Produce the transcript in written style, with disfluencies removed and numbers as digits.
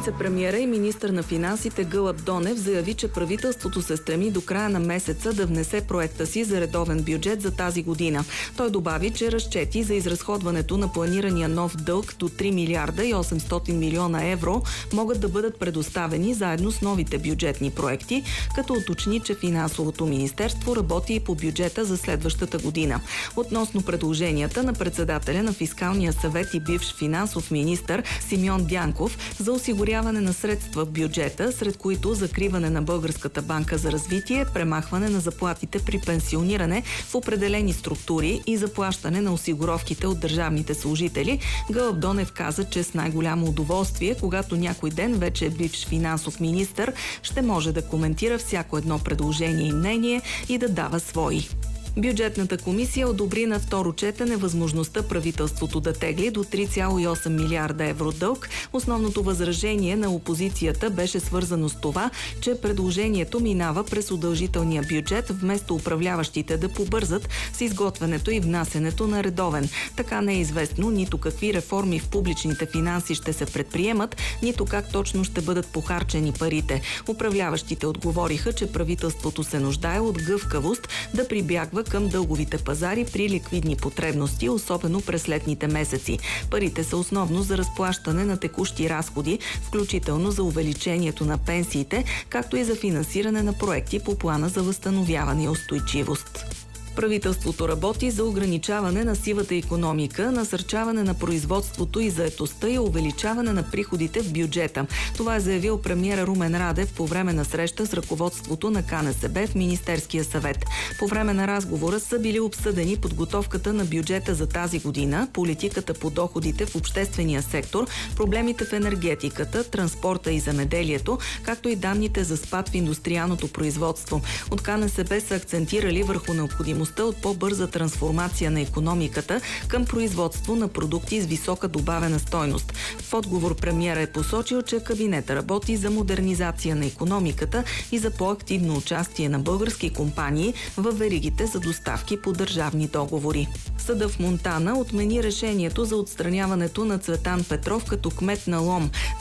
Вицепремиера и министър на финансите Гълъб Донев заяви, че правителството се стреми до края на месеца да внесе проекта си за редовен бюджет за тази година. Той добави, че разчети за изразходването на планирания нов дълг до 3 милиарда и 800 милиона евро могат да бъдат предоставени заедно с новите бюджетни проекти, като уточни, че финансовото министерство работи и по бюджета за следващата година. Относно предложенията на председателя на Фискалния съвет и бивш финансов министър Симеон Дянков за осигуряване на средства в бюджета, сред които закриване на Българската банка за развитие, премахване на заплатите при пенсиониране в определени структури и заплащане на осигуровките от държавните служители, Гълъб Донев каза, че с най-голямо удоволствие, когато някой ден вече е бивш финансов министър, ще може да коментира всяко едно предложение и мнение и да дава свои. Бюджетната комисия одобри на второ четене възможността правителството да тегли до 3,8 милиарда евро дълг. Основното възражение на опозицията беше свързано с това, че предложението минава през удължителния бюджет, вместо управляващите да побързат с изготвянето и внасенето на редовен. Така не е известно нито какви реформи в публичните финанси ще се предприемат, нито как точно ще бъдат похарчени парите. Управляващите отговориха, че правителството се нуждае от гъвкавост да прибягва към дълговите пазари при ликвидни потребности, особено през летните месеци. Парите са основно за разплащане на текущи разходи, включително за увеличението на пенсиите, както и за финансиране на проекти по плана за възстановяване и устойчивост. Правителството работи за ограничаване на сивата икономика, насърчаване на производството и заетостта и увеличаване на приходите в бюджета. Това е заявил премиера Румен Радев по време на среща с ръководството на КНСБ в Министерския съвет. По време на разговора са били обсъдени подготовката на бюджета за тази година, политиката по доходите в обществения сектор, проблемите в енергетиката, транспорта и земеделието, както и данните за спад в индустриалното производство. От КНСБ са акцентирали върху необходимостта от по-бърза трансформация на икономиката към производство на продукти с висока добавена стойност. В отговор премиера е посочил, че кабинета работи за модернизация на икономиката и за по-активно участие на български компании в веригите за доставки по държавни договори. Съдът в Монтана отмени решението за отстраняването на Цветан Петров като кмет на Лом.